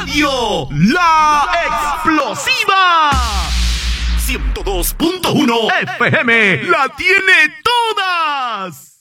Radio La Explosiva 102.1 FM la tiene todas.